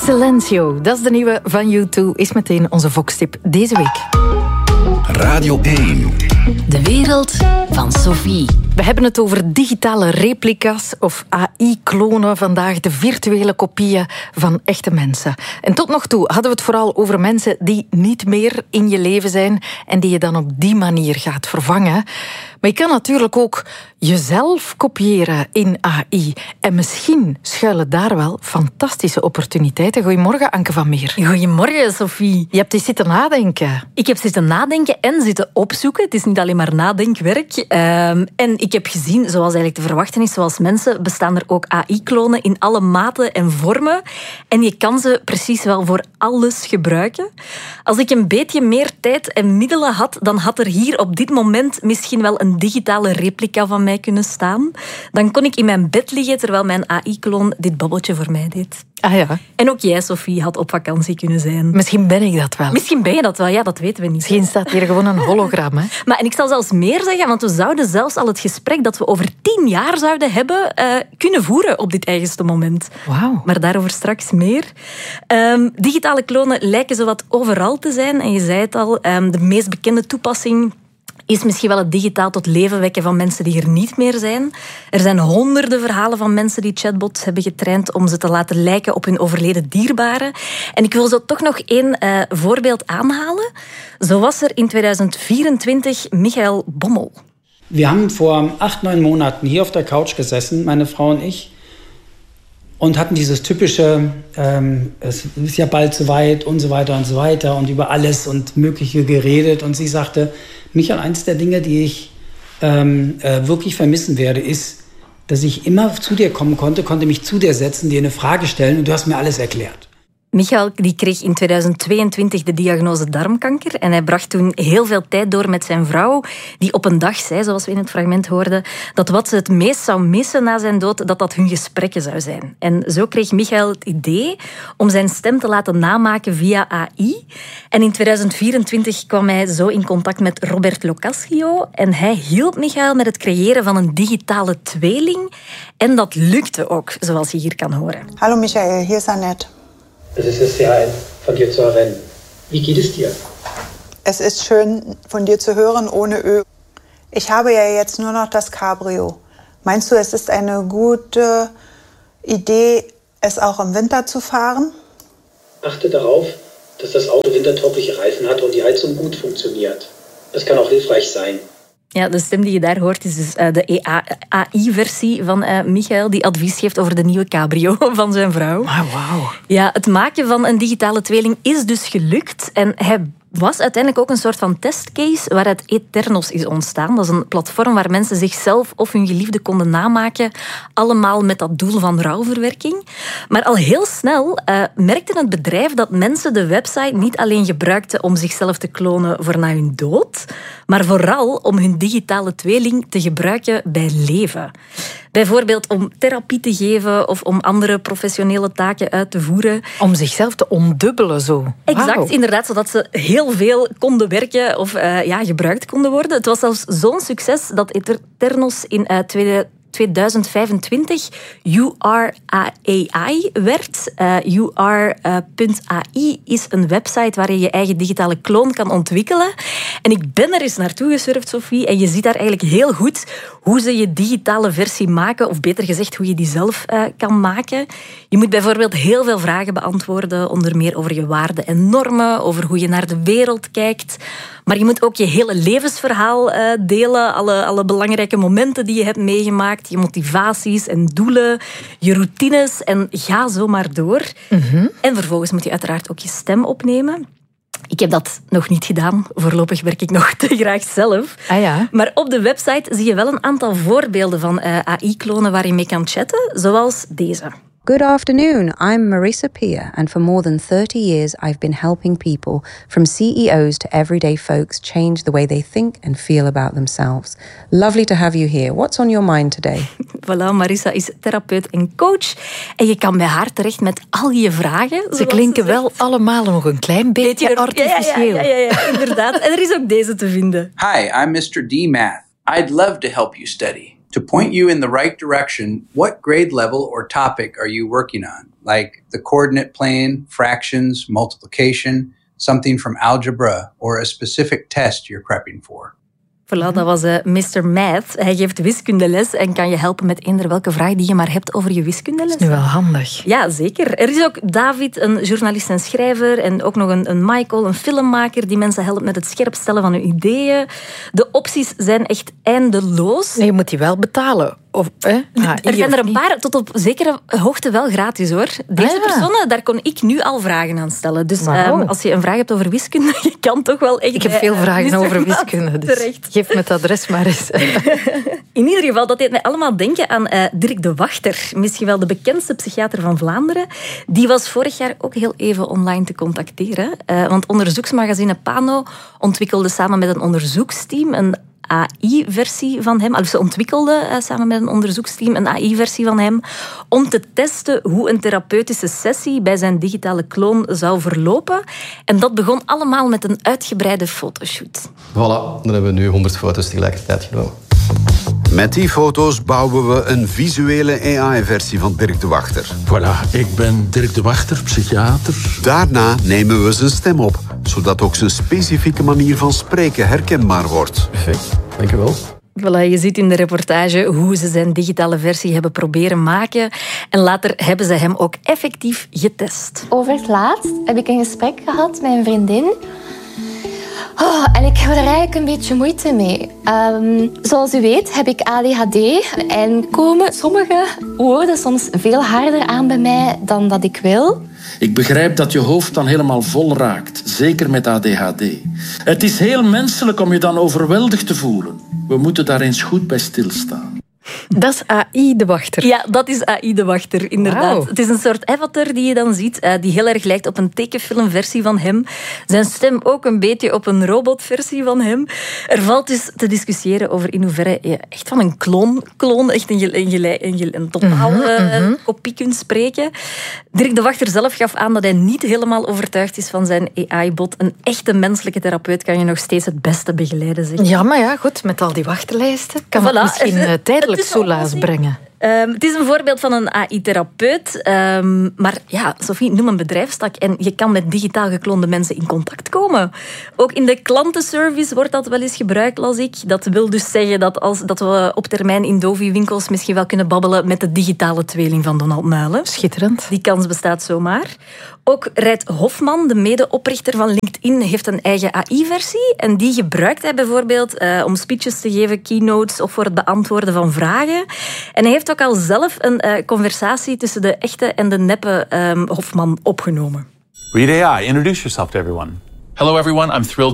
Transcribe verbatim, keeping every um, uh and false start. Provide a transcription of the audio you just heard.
Silencio, dat is de nieuwe van U twee, is meteen onze Vox-tip deze week. Radio één. De wereld van Sophie. We hebben het over digitale replica's of A I-klonen vandaag, de virtuele kopieën van echte mensen. En tot nog toe hadden we het vooral over mensen die niet meer in je leven zijn en die je dan op die manier gaat vervangen. Maar je kan natuurlijk ook jezelf kopiëren in A I. En misschien schuilen daar wel fantastische opportuniteiten. Goedemorgen, Anke van Meer. Goedemorgen, Sophie. Je hebt eens zitten nadenken. Ik heb zitten nadenken en zitten opzoeken. Het is niet alleen maar nadenkwerk. Um, en ik heb gezien, zoals eigenlijk te verwachten is, zoals mensen, bestaan er ook A I-klonen in alle maten en vormen. En je kan ze precies wel voor alles gebruiken. Als ik een beetje meer tijd en middelen had, dan had er hier op dit moment misschien wel een digitale replica van mij kunnen staan. Dan kon ik in mijn bed liggen terwijl mijn A I-kloon dit babbeltje voor mij deed. Ah ja. En ook jij, Sophie, had op vakantie kunnen zijn. Misschien ben ik dat wel. Misschien ben je dat wel, ja, dat weten we niet. Misschien staat hier gewoon een hologram, hè? Maar en ik zal zelfs meer zeggen, want we zouden zelfs al het gesprek dat we over tien jaar zouden hebben, uh, kunnen voeren op dit eigenste moment. Wauw. Maar daarover straks meer. Um, digitale klonen lijken zowat overal te zijn. En je zei het al, um, de meest bekende toepassing is misschien wel het digitaal tot leven wekken van mensen die er niet meer zijn. Er zijn honderden verhalen van mensen die chatbots hebben getraind om ze te laten lijken op hun overleden dierbaren. En ik wil zo toch nog één uh, voorbeeld aanhalen. Zo was er in tweeduizend vierentwintig Michael Bommel. Wir haben vor acht, neun Monaten hier auf der Couch gesessen, meine Frau und ich, und hatten dieses typische, ähm, es ist ja bald soweit und so weiter und so weiter und über alles und Mögliche geredet. Und sie sagte, Michael, eins der Dinge, die ich ähm, äh, wirklich vermissen werde, ist, dass ich immer zu dir kommen konnte, konnte mich zu dir setzen, dir eine Frage stellen und du hast mir alles erklärt. Michael die kreeg in tweeduizend tweeëntwintig de diagnose darmkanker en hij bracht toen heel veel tijd door met zijn vrouw, die op een dag zei, zoals we in het fragment hoorden, dat wat ze het meest zou missen na zijn dood, dat dat hun gesprekken zou zijn. En zo kreeg Michael het idee om zijn stem te laten namaken via A I. En in tweeduizend vierentwintig kwam hij zo in contact met Robert Locascio en hij hielp Michael met het creëren van een digitale tweeling. En dat lukte ook, zoals je hier kan horen. Hallo Michael, hier is Annette. Es ist es sehr von dir zu erwähnen. Wie geht es dir? Es ist schön, von dir zu hören ohne Ö. Ich habe ja jetzt nur noch das Cabrio. Meinst du, es ist eine gute Idee, es auch im Winter zu fahren? Achte darauf, dass das Auto wintertaugliche Reifen hat und die Heizung gut funktioniert. Das kann auch hilfreich sein. Ja, de stem die je daar hoort is dus uh, de A I-versie van uh, Michael, die advies geeft over de nieuwe cabrio van zijn vrouw. Ah, wauw. Ja, het maken van een digitale tweeling is dus gelukt. En hij was uiteindelijk ook een soort van testcase waaruit Eternus is ontstaan. Dat is een platform waar mensen zichzelf of hun geliefde konden namaken, allemaal met dat doel van rouwverwerking. Maar al heel snel uh, merkte het bedrijf dat mensen de website niet alleen gebruikten om zichzelf te klonen voor na hun dood, maar vooral om hun digitale tweeling te gebruiken bij leven. Bijvoorbeeld om therapie te geven of om andere professionele taken uit te voeren. Om zichzelf te ondubbelen zo. Exact, wow. Inderdaad, zodat ze heel veel konden werken of uh, ja, gebruikt konden worden. Het was zelfs zo'n succes dat Eternus in uh, tweeduizend vijfentwintig U R A I werd. Uh, U R punt A I is een website waar je je eigen digitale kloon kan ontwikkelen. En ik ben er eens naartoe gesurfd, Sophie, en je ziet daar eigenlijk heel goed hoe ze je digitale versie maken, of beter gezegd, hoe je die zelf uh, kan maken. Je moet bijvoorbeeld heel veel vragen beantwoorden, onder meer over je waarden en normen, over hoe je naar de wereld kijkt. Maar je moet ook je hele levensverhaal uh, delen, alle, alle belangrijke momenten die je hebt meegemaakt, je motivaties en doelen, je routines en ga zo maar door. Mm-hmm. En vervolgens moet je uiteraard ook je stem opnemen. Ik heb dat nog niet gedaan. Voorlopig werk ik nog te graag zelf. Ah ja. Maar op de website zie je wel een aantal voorbeelden van uh, A I-klonen waar je mee kan chatten, zoals deze. Good afternoon, I'm Marisa Peer, and for more than thirty years I've been helping people, from C E O's to everyday folks, change the way they think and feel about themselves. Lovely to have you here. What's on your mind today? Voilà, Marisa is therapeut en coach. En je kan bij haar terecht met al je vragen. Ze klinken wel allemaal nog een klein beetje, beetje artificieel. Ja, ja, ja, ja, inderdaad. En er is ook deze te vinden. Hi, I'm mister D Math. I'd love to help you study. to point you in the right direction. What grade level or topic are you working on? Like the coordinate plane, fractions, multiplication, something from algebra, or a specific test you're prepping for. Voilà, dat was uh, mister Math. Hij geeft wiskundeles en kan je helpen met eender welke vraag die je maar hebt over je wiskundeles. Dat is nu wel handig. Ja, zeker. Er is ook David, een journalist en schrijver, en ook nog een, een Michael, een filmmaker, die mensen helpt met het scherpstellen van hun ideeën. De opties zijn echt eindeloos. Nee, je moet die wel betalen. Of, eh? ah, er zijn er een paar tot op zekere hoogte wel gratis, hoor. Deze ah, ja. personen, daar kon ik nu al vragen aan stellen. Dus wow. um, als je een vraag hebt over wiskunde, je kan toch wel echt... Ik heb veel vragen mister over Maat wiskunde, dus terecht. geef me het adres maar eens. In ieder geval, dat deed mij allemaal denken aan uh, Dirk de Wachter. Misschien wel de bekendste psychiater van Vlaanderen. Die was vorig jaar ook heel even online te contacteren. Uh, want onderzoeksmagazine Pano ontwikkelde samen met een onderzoeksteam een A I-versie van hem. Also, ze ontwikkelde uh, samen met een onderzoeksteam een A I-versie van hem om te testen hoe een therapeutische sessie bij zijn digitale kloon zou verlopen. En dat begon allemaal met een uitgebreide fotoshoot. Voilà, dan hebben we nu honderd foto's tegelijkertijd genomen. Met die foto's bouwen we een visuele A I-versie van Dirk de Wachter. Voilà, ik ben Dirk de Wachter, psychiater. Daarna nemen we zijn stem op, zodat ook zijn specifieke manier van spreken herkenbaar wordt. Perfect, dankjewel. Voilà, je ziet in de reportage hoe ze zijn digitale versie hebben proberen maken. En later hebben ze hem ook effectief getest. Over het laatst heb ik een gesprek gehad met een vriendin. Oh, en ik heb er eigenlijk een beetje moeite mee. Um, zoals u weet heb ik A D H D en komen sommige woorden soms veel harder aan bij mij dan dat ik wil. Ik begrijp dat je hoofd dan helemaal vol raakt, zeker met A D H D. Het is heel menselijk om je dan overweldigd te voelen. We moeten daar eens goed bij stilstaan. Dat is A I de Wachter. Ja, dat is A I de Wachter, inderdaad. Wow. Het is een soort avatar die je dan ziet, uh, die heel erg lijkt op een tekenfilmversie van hem. Zijn stem ook een beetje op een robotversie van hem. Er valt dus te discussiëren over in hoeverre je echt van een kloon, kloon echt een, een, een, een totale Mm-hmm, mm-hmm. kopie kunt spreken. Dirk de Wachter zelf gaf aan dat hij niet helemaal overtuigd is van zijn A I-bot. Een echte menselijke therapeut kan je nog steeds het beste begeleiden, zeg. Ja, maar ja, goed, met al die wachtlijsten kan Voilà, het misschien uh, tijdelijk het soelaas brengen. Um, het is een voorbeeld van een A I-therapeut. Um, maar ja, Sophie, noem een bedrijfstak en je kan met digitaal gekloonde mensen in contact komen. Ook in de klantenservice wordt dat wel eens gebruikt, las ik. Dat wil dus zeggen dat, als, dat we op termijn in Dovi-winkels misschien wel kunnen babbelen met de digitale tweeling van Donald Muilen. Schitterend. Die kans bestaat zomaar. Ook Reid Hofman, de medeoprichter van LinkedIn, heeft een eigen A I-versie. En die gebruikt hij bijvoorbeeld uh, om speeches te geven, keynotes of voor het beantwoorden van vragen. En hij heeft ook al zelf een uh, conversatie tussen de echte en de neppe um, Hofman opgenomen. Read A I. Introduce yourself to everyone. Hello everyone, I'm thrilled